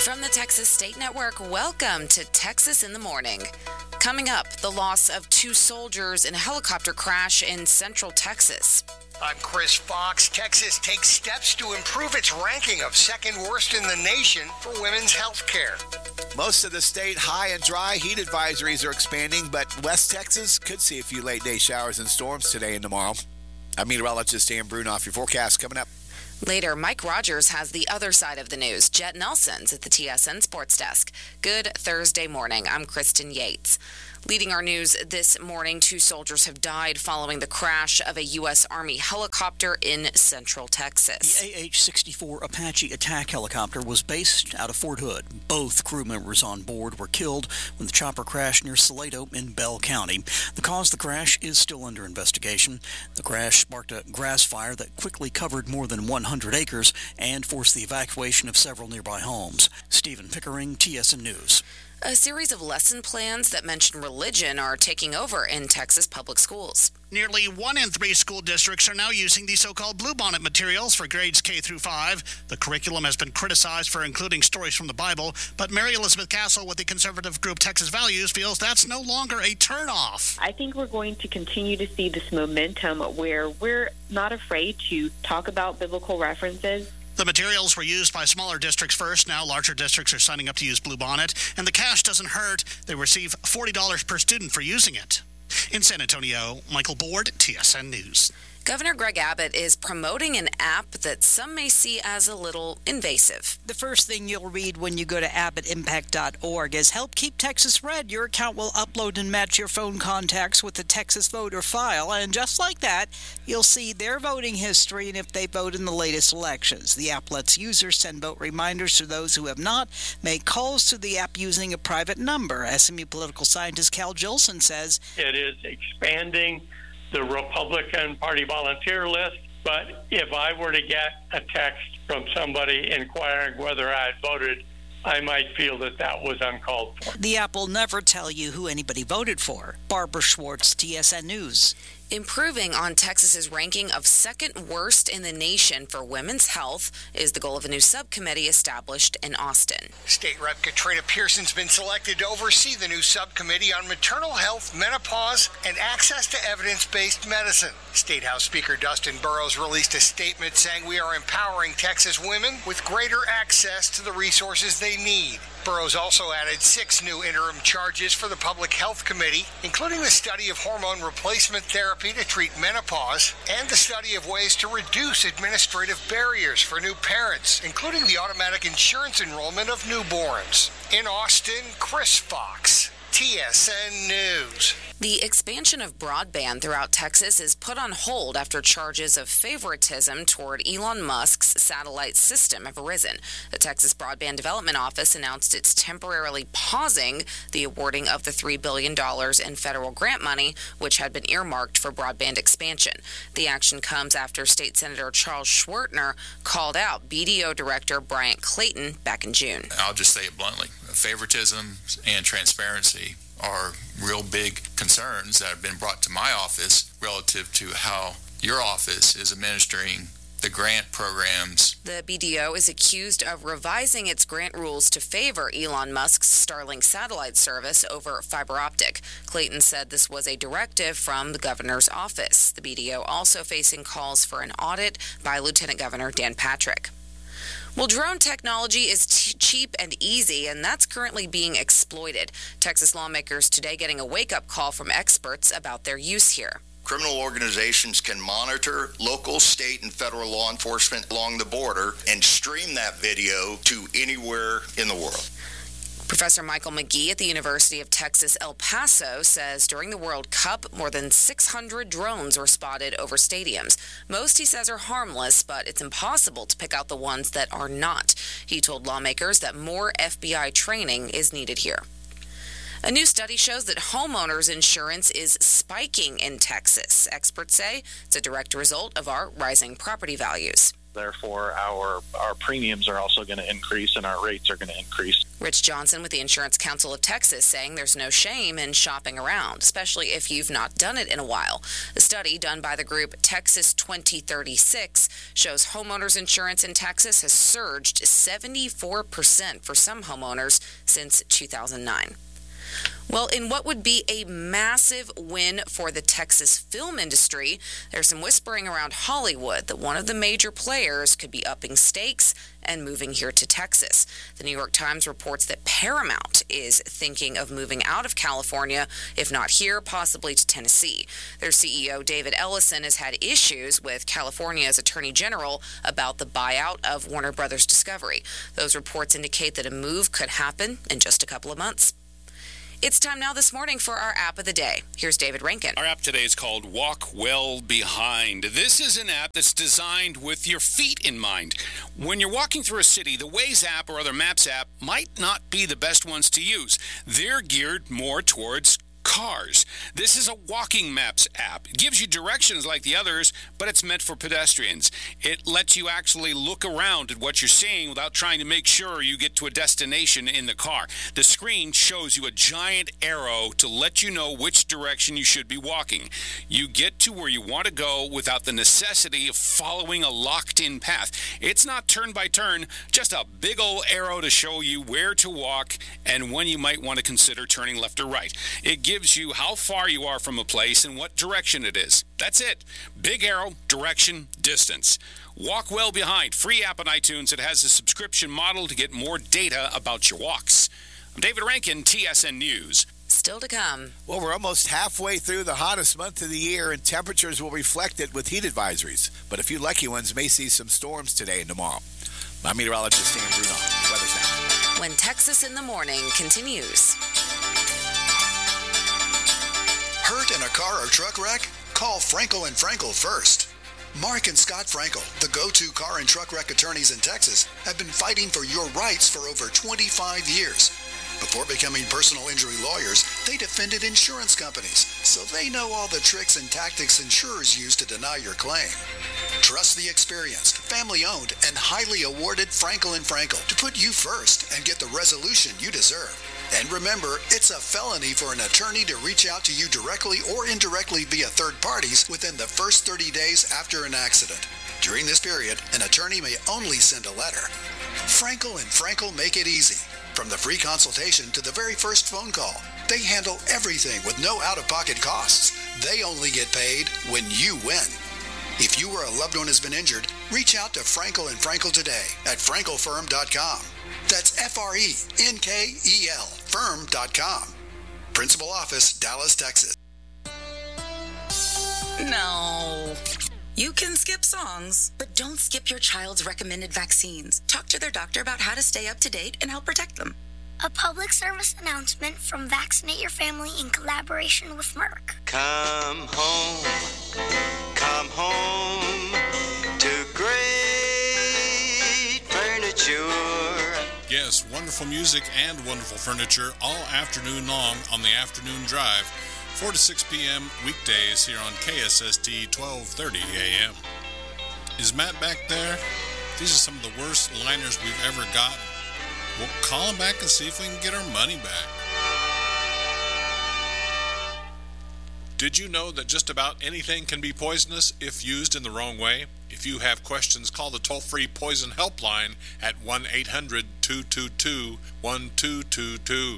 From the Texas State Network, welcome to Texas in the Morning. Coming up, the loss of 2 soldiers in a helicopter crash in central Texas. I'm Chris Fox. Texas takes steps to improve its ranking of second worst in the nation for women's health care. Most of the state high and dry heat advisories are expanding, but West Texas could see a few late-day showers and storms today and tomorrow. I'm meteorologist Dan Brunoff. Your forecast coming up. Later, Mike Rogers has the other side of the news. Jet Nelson's at the TSN Sports Desk. Good Thursday morning. I'm Kristen Yates. Leading our news this morning, 2 soldiers have died following the crash of a U.S. Army helicopter in central Texas. The AH-64 Apache attack helicopter was based out of Fort Hood. Both crew members on board were killed when the chopper crashed near Salado in Bell County. The cause of the crash is still under investigation. The crash sparked a grass fire that quickly covered more than 100 acres and forced the evacuation of several nearby homes. Stephen Pickering, TSN News. A series of lesson plans that mention religion are taking over in Texas public schools. Nearly 1 in 3 school districts are now using the so-called Bluebonnet materials for grades K through 5. The curriculum has been criticized for including stories from the Bible, but Mary Elizabeth Castle with the conservative group Texas Values feels that's no longer a turnoff. I think we're going to continue to see this momentum where we're not afraid to talk about biblical references. The materials were used by smaller districts first. Now larger districts are signing up to use Bluebonnet, and the cash doesn't hurt. They receive $40 per student for using it. In San Antonio, Michael Board, TSN News. Governor Greg Abbott is promoting an app that some may see as a little invasive. The first thing you'll read when you go to abbottimpact.org is Help Keep Texas Red. Your account will upload and match your phone contacts with the Texas voter file. And just like that, you'll see their voting history and if they vote in the latest elections. The app lets users send vote reminders to those who have not, make calls to the app using a private number. SMU political scientist Cal Jolson says it is expanding the Republican Party volunteer list, but if I were to get a text from somebody inquiring whether I had voted, I might feel that that was uncalled for. The app will never tell you who anybody voted for. Barbara Schwartz, TSN News. Improving on Texas's ranking of second worst in the nation for women's health is the goal of a new subcommittee established in Austin. State Rep Katrina Pearson's been selected to oversee the new subcommittee on maternal health, menopause, and access to evidence-based medicine. State House Speaker Dustin Burrows released a statement saying we are empowering Texas women with greater access to the resources they need. Burrows also added 6 new interim charges for the Public Health Committee, including the study of hormone replacement therapy to treat menopause and the study of ways to reduce administrative barriers for new parents, including the automatic insurance enrollment of newborns. In Austin, Chris Fox, TSN News. The expansion of broadband throughout Texas is put on hold after charges of favoritism toward Elon Musk's satellite system have arisen. The Texas Broadband Development Office announced it's temporarily pausing the awarding of the $3 billion in federal grant money, which had been earmarked for broadband expansion. The action comes after State Senator Charles Schwertner called out BDO Director Bryant Clayton back in June. I'll just say it bluntly. Favoritism and transparency are real big concerns that have been brought to my office relative to how your office is administering the grant programs. The BDO is accused of revising its grant rules to favor Elon Musk's Starlink satellite service over fiber optic. Clayton said this was a directive from the governor's office. The BDO also facing calls for an audit by Lieutenant Governor Dan Patrick. Well, drone technology is cheap and easy, and that's currently being exploited. Texas lawmakers today getting a wake-up call from experts about their use here. Criminal organizations can monitor local, state, and federal law enforcement along the border and stream that video to anywhere in the world. Professor Michael McGee at the University of Texas El Paso says during the World Cup, more than 600 drones were spotted over stadiums. Most, he says, are harmless, but it's impossible to pick out the ones that are not. He told lawmakers that more FBI training is needed here. A new study shows that homeowners insurance is spiking in Texas. Experts say it's a direct result of our rising property values. Therefore, our premiums are also going to increase and our rates are going to increase. Rich Johnson with the Insurance Council of Texas saying there's no shame in shopping around, especially if you've not done it in a while. A study done by the group Texas 2036 shows homeowners insurance in Texas has surged 74% for some homeowners since 2009. Well, in what would be a massive win for the Texas film industry, there's some whispering around Hollywood that one of the major players could be upping stakes and moving here to Texas. The New York Times reports that Paramount is thinking of moving out of California, if not here, possibly to Tennessee. Their CEO, David Ellison, has had issues with California's Attorney General about the buyout of Warner Brothers Discovery. Those reports indicate that a move could happen in just a couple of months. It's time now this morning for our app of the day. Here's David Rankin. Our app today is called Walk Well Behind. This is an app that's designed with your feet in mind. When you're walking through a city, the Waze app or other maps app might not be the best ones to use. They're geared more towards cars. This is a walking maps app. It gives you directions like the others, but it's meant for pedestrians. It lets you actually look around at what you're seeing without trying to make sure you get to a destination in the car. The screen shows you a giant arrow to let you know which direction you should be walking. You get to where you want to go without the necessity of following a locked-in path. It's not turn by turn, just a big old arrow to show you where to walk and when you might want to consider turning left or right. It gives you how far you are from a place and what direction it is. That's it. Big arrow, direction, distance. Walk Well Behind. Free app on iTunes. It has a subscription model to get more data about your walks. I'm David Rankin, TSN News. Still to come. Well, we're almost halfway through the hottest month of the year, and temperatures will reflect it with heat advisories. But a few lucky ones may see some storms today and tomorrow. I'm meteorologist Dan Bruno. Weather's now. When Texas in the Morning continues. Hurt in a car or truck wreck? Call Frankel & Frankel first. Mark and Scott Frankel, the go-to car and truck wreck attorneys in Texas, have been fighting for your rights for over 25 years. Before becoming personal injury lawyers, they defended insurance companies, so they know all the tricks and tactics insurers use to deny your claim. Trust the experienced, family-owned, and highly awarded Frankel & Frankel to put you first and get the resolution you deserve. And remember, it's a felony for an attorney to reach out to you directly or indirectly via third parties within the first 30 days after an accident. During this period, an attorney may only send a letter. Frankel & Frankel make it easy. From the free consultation to the very first phone call, they handle everything with no out-of-pocket costs. They only get paid when you win. If you or a loved one has been injured, reach out to Frankel & Frankel today at frankelfirm.com. That's F-R-E-N-K-E-L firm.com. Principal office, Dallas, Texas. No. You can skip songs, but don't skip your child's recommended vaccines. Talk to their doctor about how to stay up to date and help protect them. A public service announcement from Vaccinate Your Family in collaboration with Merck. Come home to great furniture. Yes, wonderful music and wonderful furniture all afternoon long on the Afternoon Drive, 4 to 6 p.m. weekdays here on KSST 1230 a.m. Is Matt back there? These are some of the worst liners we've ever gotten. We'll call him back and see if we can get our money back. Did you know that just about anything can be poisonous if used in the wrong way? If you have questions, call the toll-free poison helpline at 1-800-222-1222.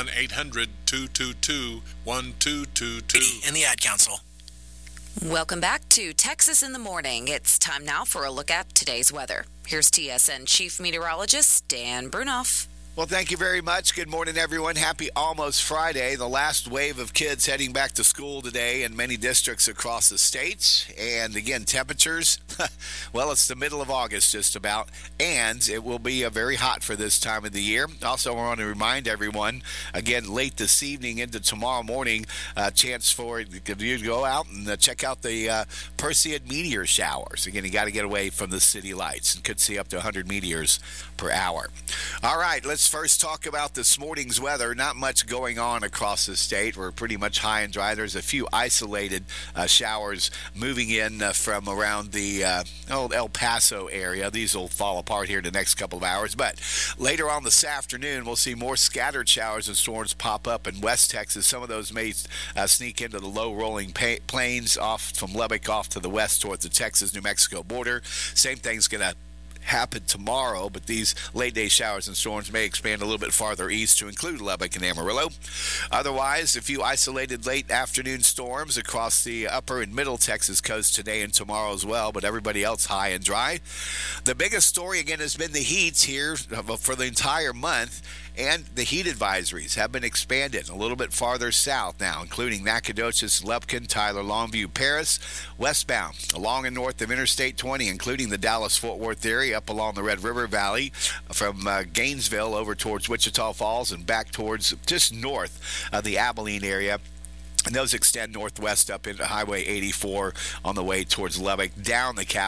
1-800-222-1222. In the Ad Council. Welcome back to Texas in the Morning. It's time now for a look at today's weather. Here's TSN Chief Meteorologist Dan Brunoff. Well, thank you very much. Good morning, everyone. Happy almost Friday. The last wave of kids heading back to school today in many districts across the state. And again, temperatures, well, it's the middle of August just about, and it will be very hot for this time of the year. Also, I want to remind everyone, again, late this evening into tomorrow morning, a chance for you to go out and check out the Perseid meteor showers. Again, you got to get away from the city lights and could see up to 100 meteors per hour. All right, let's Let's first talk about this morning's weather. Not much going on across the state. We're pretty much high and dry. There's a few isolated showers moving in from around the old El Paso area. These will fall apart here in the next couple of hours. But later on this afternoon, we'll see more scattered showers and storms pop up in West Texas. Some of those may sneak into the low-rolling plains off from Lubbock off to the west towards the Texas-New Mexico border. Same thing's going to happen tomorrow, but these late-day showers and storms may expand a little bit farther east to include Lubbock and Amarillo. Otherwise, a few isolated late afternoon storms across the upper and middle Texas coast today and tomorrow as well, but everybody else high and dry. The biggest story, again, has been the heat here for the entire month, and the heat advisories have been expanded a little bit farther south now, including Nacogdoches, Lubbock, Tyler, Longview, Paris, westbound along and north of Interstate 20, including the Dallas-Fort Worth area, up along the Red River Valley from Gainesville over towards Wichita Falls and back towards just north of the Abilene area. And those extend northwest up into Highway 84 on the way towards Lubbock, down the